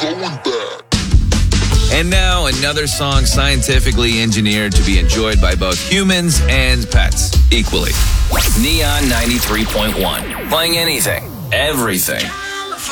And now another song scientifically engineered to be enjoyed by both humans and pets equally. Neon 93.1. Playing anything, everything.